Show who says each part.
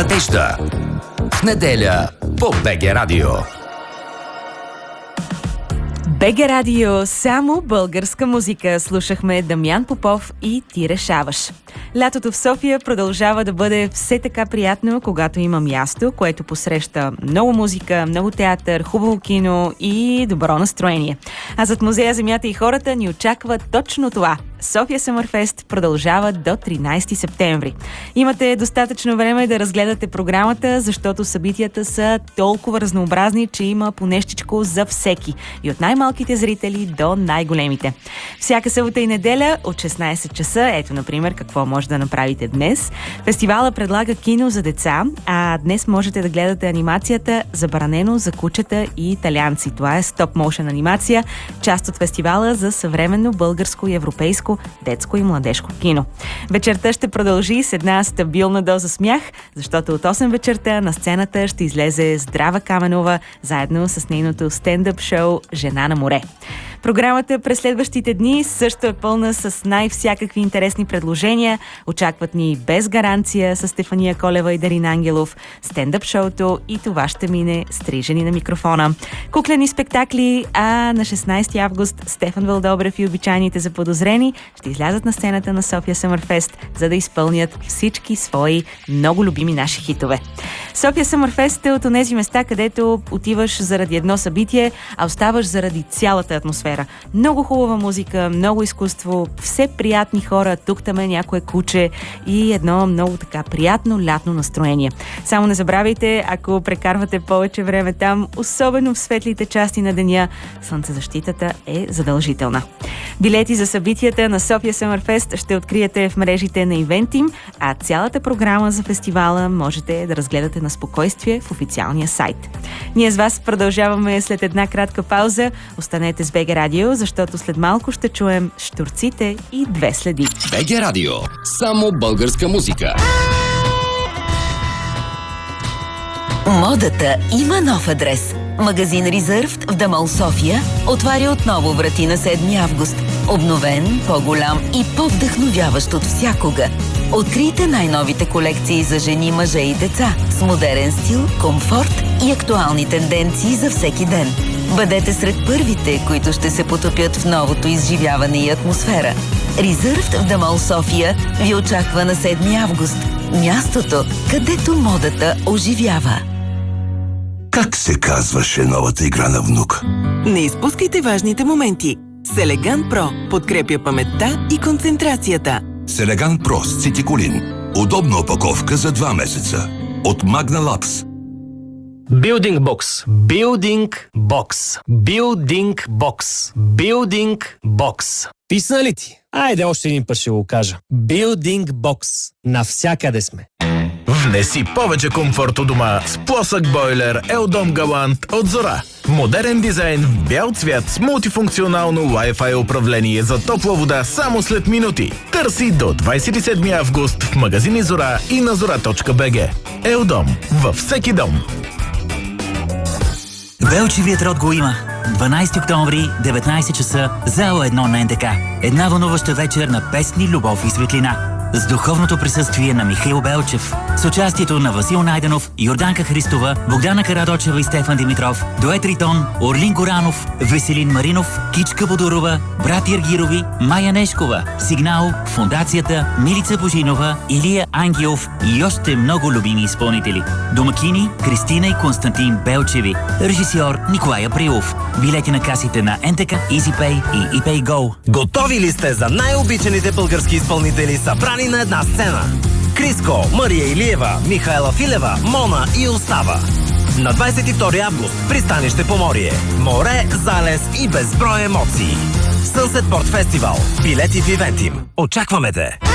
Speaker 1: Надежда. В неделя по БГ Радио.
Speaker 2: БГ Радио, само българска музика. Слушахме Дамян Попов и Ти решаваш. Лятото в София продължава да бъде все така приятно, когато има място, което посреща много музика, много театър, хубаво кино и добро настроение. А зад Музея Земята и хората ни очаква точно това. София Съмърфест продължава до 13 септември. Имате достатъчно време да разгледате програмата, защото събитията са толкова разнообразни, че има по нещичко за всеки. И от най-малките зрители до най-големите. Всяка събота и неделя от 16 часа, ето например какво може да направите днес. Фестивала предлага кино за деца, а днес можете да гледате анимацията Забранено за кучета и италианци. Това е стоп-моушен анимация, част от фестивала за съвременно българско и европейско детско и младежко кино. Вечерта ще продължи с една стабилна доза смях, защото от 8 вечерта на сцената ще излезе Здрава Каменова, заедно с нейното стендъп шоу «Жена на море». Програмата през следващите дни също е пълна с най-всякакви интересни предложения. Очакват ни Без гаранция с Стефания Колева и Дарин Ангелов, стендъп шоуто и това ще мине стрижени на микрофона. Куклени спектакли, а на 16 август Стефан Вълдобрев и обичайните заподозрени ще излязат на сцената на София Съмърфест, за да изпълнят всички свои много любими наши хитове. София Съмърфест е от онези места, където отиваш заради едно събитие, а оставаш заради цялата атмосфера. Много хубава музика, много изкуство, все приятни хора, тук-там е някое куче и едно много така приятно лятно настроение. Само не забравяйте, ако прекарвате повече време там, особено в светлите части на деня, слънцезащитата е задължителна. Билети за събитията на София Съмърфест ще откриете в мрежите на Ивентим, а цялата програма за фестивала можете да разгледате на спокойствие в официалния сайт. Ние с вас продължаваме след една кратка пауза. Останете с БГ Радио, защото след малко ще чуем Щурците и две следи.
Speaker 1: БГ Радио. Само българска музика.
Speaker 3: Модата има нов адрес. Магазин Reserved в Дамол, София отваря отново врати на 7 август. Обновен, по-голям и по-вдъхновяващ от всякога. Открийте най-новите колекции за жени, мъже и деца с модерен стил, комфорт и актуални тенденции за всеки ден. Бъдете сред първите, които ще се потопят в новото изживяване и атмосфера. Reserved в Дамол, София ви очаква на 7 август. Мястото, където модата оживява.
Speaker 4: Как се казваше новата игра на внук?
Speaker 5: Не изпускайте важните моменти. Селеган Про подкрепя паметта и концентрацията.
Speaker 4: Селеган Про с цитиколин. Удобна опаковка за 2 месеца. От Magna Labs.
Speaker 6: Building Box. Building Box. Building Box. Building Box. Писна ли ти? Айде още един път ще го кажа. Building Box. Навсякъде сме.
Speaker 7: Внеси повече комфорт у дома с плосък бойлер Елдом Галант от Зора. Модерен дизайн, бял цвят с мултифункционално Wi-Fi управление за топла вода само след минути. Търси до 27 август в магазини Зора и на zora.bg. Елдом във всеки дом.
Speaker 8: Велчевият род го има. 12 октомври, 19 часа, зала 1 на НТК. Една вълнуваща вечер на песни, любов и светлина. С духовното присъствие на Михаил Белчев, с участието на Васил Найденов, Йорданка Христова, Богдана Карадочева и Стефан Димитров, Дует Ритон, Орлин Горанов, Веселин Маринов, Кичка Бодорова, брат Ергирови, Майя Нешкова, Сигнал, Фондацията, Милица Божинова, Илия Ангелов и още много любими изпълнители. Домакини Кристина и Константин Белчеви, режисьор Николай Априлов. Билети на касите на НТК, EasyPay и ePayGo.
Speaker 9: Готови ли сте за най-обичаните български изпълнители, събрани на една сцена? Криско, Мария Илиева, Михайла Филева, Мона и Остава. На 22 август пристанище Поморие. Море, залез и безброй емоции. Sunset Port Festival. Билети в Ивентим. Очакваме те!